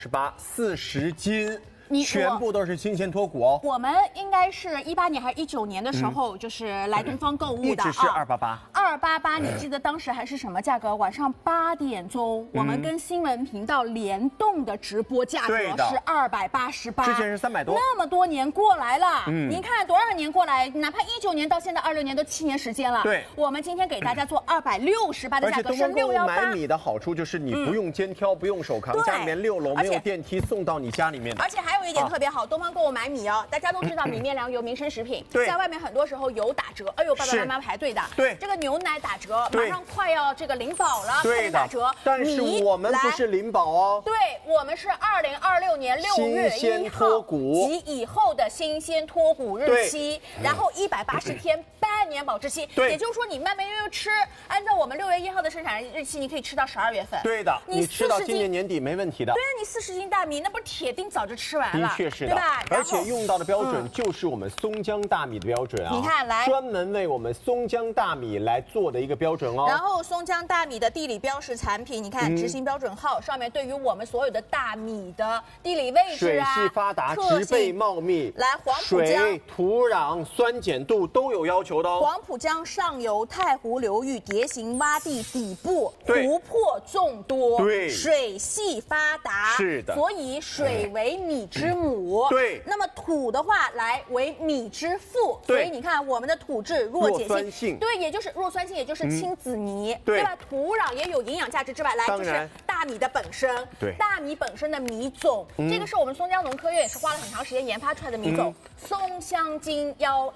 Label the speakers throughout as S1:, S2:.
S1: 40斤。全部都是新鲜脱骨哦。
S2: 我们应该是18年还是19年的时候，就是来东方购物的，
S1: 一直是288。
S2: 288，你记得当时还是什么价格？晚上8点钟，我们跟新闻频道联动的直播价格是288。
S1: 之前是300多。
S2: 那么多年过来了，您看多少年过来？哪怕19年到现在26年，都7年时间了。
S1: 对，
S2: 我们今天给大家做268的价格是618。
S1: 而且东方购物买米的好处就是你不用肩挑，不用手扛，家里面6楼没有电梯送到你家里面。
S2: 而且还有一点特别好，东方购物买米哦，大家都知道米面粮油民生食品，在外面很多时候油打折，哎呦，爸爸妈妈排队的。
S1: 对，
S2: 这个牛奶打折，马上快要这个领保了，快点打折。
S1: 但是我们不是领保哦，
S2: 对，我们是2026年6月1号及以后的新鲜脱骨日期，然后180天半年保质期。也就是说你慢慢悠悠吃，按照我们6月1号的生产日期，你可以吃到12月份。
S1: 对的，你吃到今年年底没问题的。
S2: 对啊，你40斤大米，那不是铁定早就吃完了。
S1: 的确是的，对吧？而且用到的标准就是我们松江大米的标准啊。
S2: 你看，来
S1: 专门为我们松江大米来做的一个标准哦。
S2: 然后松江大米的地理标识产品，你看执行标准号上面对于我们所有的大米的地理位置啊、
S1: 水系发达、植被茂密，
S2: 来黄浦江
S1: 水、土壤、酸碱度都有要求的哦。
S2: 黄浦江上游太湖流域蝶形洼地底部湖泊众多，
S1: 对，
S2: 水系发达，
S1: 是的，
S2: 所以水为米之母。
S1: 对，
S2: 那么土的话来为米之父，所以你看我们的土质弱碱性，对，也就是弱酸性，也就是亲子泥，对吧？土壤也有营养价值之外，来就是大米的本身，
S1: 对，
S2: 大米本身的米种，这个是我们松江农科院也是花了很长时间研发出来的米种，松香金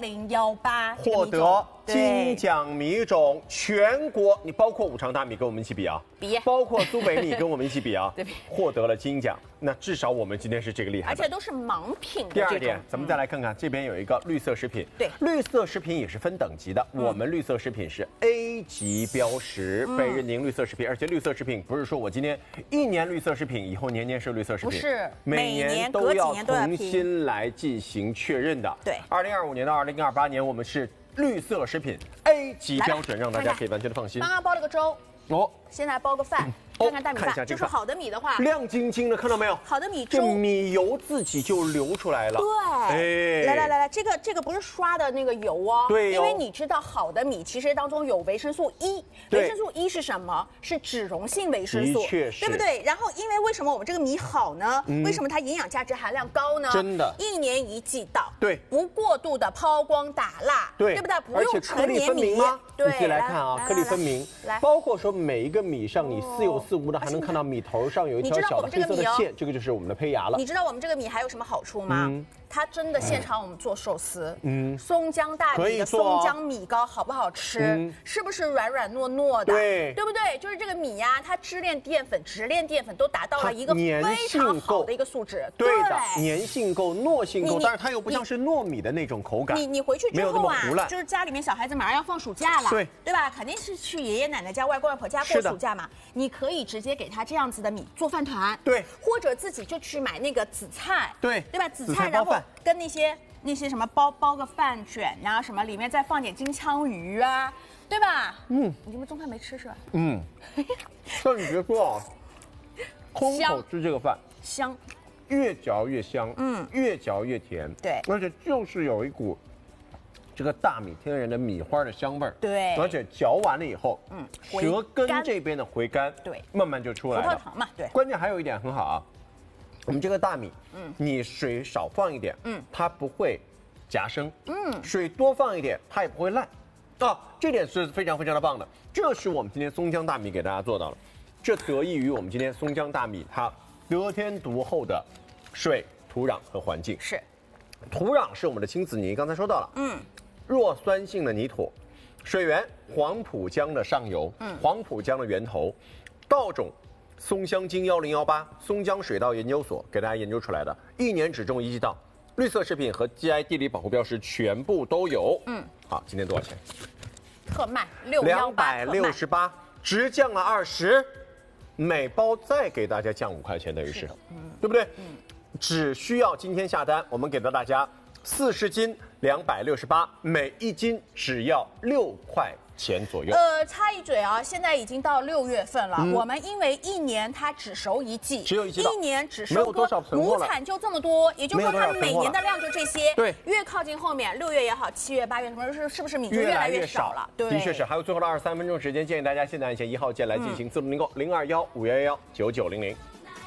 S2: 1018，
S1: 获得金奖米种，全国你包括五常大米跟我们一起比啊，包括苏北米跟我们一起比啊，对，获得了金奖，那至少我们今天是这个厉害的，
S2: 而且都是盲品。
S1: 第二点，咱们再来看看这边有一个绿色食品，对，绿色食品也是分等级的，我们绿色食品是 A 级标识，被认定绿色食品，而且绿色食品不是说我今天1年绿色食品，以后年年是绿色食品，
S2: 不是，
S1: 每年都要重新来进行确认的。对，2025年到2028年我们是绿色食品 A 级标准，让大家可以完全的放心。
S2: 刚刚包了个粥，现在包个饭。看看大米饭，就是好的米的话，
S1: 亮晶晶的，看到没有？
S2: 好的米粥，
S1: 这米油自己就流出来了。
S2: 对，来，这个不是刷的那个油哦。
S1: 对，
S2: 因为你知道好的米其实当中有维生素 E， 维生素 E 是什么？是脂溶性维生素，对不对？然后因为什么我们这个米好呢？为什么它营养价值含量高呢？
S1: 真的
S2: ，1年1季到，
S1: 对，
S2: 不过度的抛光打蜡，对不对？不用
S1: 颗粒分明吗？
S2: 对，
S1: 你自己来看啊，颗粒分明，包括说每一个米上你似有似无的，还能看到米头上有一条小的黑色的线，这个就是我们的胚芽了。
S2: 你知道我们这个米还有什么好处吗？它真的现场我们做寿司，松江大米的松江米糕好不好吃？是不是软软糯糯的？对不对？就是这个米呀，它支链淀粉、直链淀粉都达到了一个非常好的一个素质。
S1: 对的，粘性够，糯性够，但是它又不像是糯米的那种口感。
S2: 你回去之后啊，就是家里面小孩子马上要放暑假了，对吧？肯定是去爷爷奶奶家、外公外婆家过暑假嘛。你可以直接给他这样子的米做饭团，对，或者自己就去买那个紫菜，对吧？紫菜然后跟那些什么包个饭卷啊，什么里面再放点金枪鱼啊，对吧？你这不中饭没吃是吧？
S1: 但你别说啊，空口吃这个饭
S2: 香，
S1: 越嚼越香，越嚼越甜，对，而且就是有一股这个大米天然的米花的香味儿，对，而且嚼完了以后，舌根这边的回甘，对，慢慢就出来了。
S2: 葡萄糖嘛，对。
S1: 关键还有一点很好啊，我们这个大米，你水少放一点，它不会夹生，水多放一点，它也不会烂，这点是非常非常的棒的。这是我们今天松江大米给大家做到了，这得益于我们今天松江大米它得天独厚的水、土壤和环境。是，土壤是我们的亲子泥，刚才说到了，弱酸性的泥土，水源黄浦江的上游，黄浦江的源头，稻种松香精1018，松江水稻研究所给大家研究出来的，1年只种1季稻，绿色食品和 GI 地理保护标识全部都有。好，今天多少钱？
S2: 特卖268，
S1: 直降了20，每包再给大家降5块钱，等于是，对不对？只需要今天下单，我们给到大家40斤268，每1斤只要6块钱左右。
S2: 插一嘴啊，现在已经到6月份了，我们因为一年它只熟一季，
S1: 只有一季度，
S2: 一年只
S1: 没有多少存货了，
S2: 亩产就这么多，也就是说它每年的量就这些。
S1: 对，
S2: 越靠近后面，6月也好，7月、8月，是不是米就越来越少了？对，
S1: 的确是。还有最后的23分钟时间，建议大家现在按下1号键来进行自动订购，021-511-9900。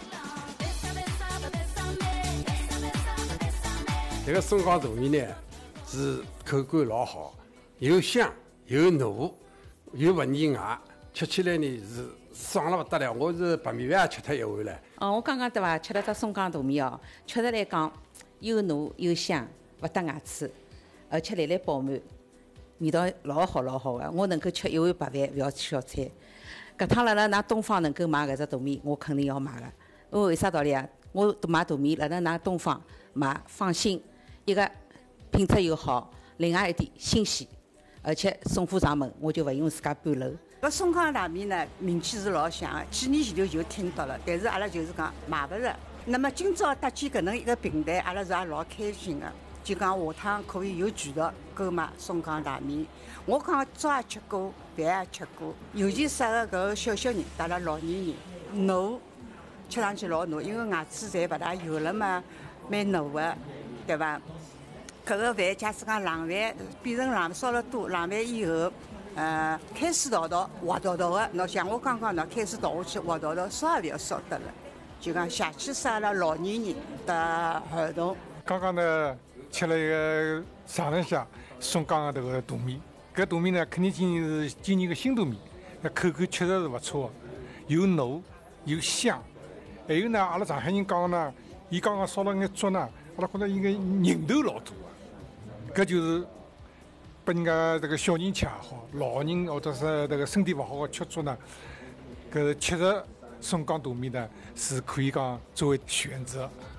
S3: 这个松江大米呢，是口感老好，又香又糯，又不腻牙，吃起来呢是爽了不得了。我是白米饭也吃脱一碗了。
S4: 我刚刚对伐，吃了只松江大米哦，确实来讲又糯又香，不得牙齿，而且来饱满，味道老好老好的。我能够吃一碗白饭，不要吃小菜。搿趟辣㑚东方能够买搿只大米，我肯定要买的。因为啥道理啊？我买大米辣㑚东方买，放心。一个品质又好，另外一点新鲜，而且送货上门，我就不用自家搬楼。
S5: 搿松江大米呢，名气是老响的，几年前头就听到了，但是阿拉就是讲买勿着。那么今朝搭建搿能一个平台，阿拉是也老开心的，就讲下趟可以有渠道购买松江大米。我讲粥也吃过，饭也吃过，尤其适合搿个小人，带了老年人，糯，吃上去老糯，因为牙齿侪勿大有了嘛，蛮糯的，对伐？搿个饭假使讲冷饭变成冷烧了多，冷饭以后，开水倒滑倒倒的，喏像我刚刚喏开水倒下去滑倒倒，烧也勿要烧得了，就讲下去适合了老年人的儿童。
S6: 刚刚呢吃了一个上了下松江的这个大米，搿大米呢肯定今年个新大米，那口感确实是勿错，又糯又香，还有呢阿拉上海人讲呢，伊刚刚烧了眼粥呢，阿拉觉得伊个人头老多。搿就是拨人家这个小人吃也好，老人或者是这个身体勿好的吃粥呢，搿确实松江大米呢是可以讲作为选择。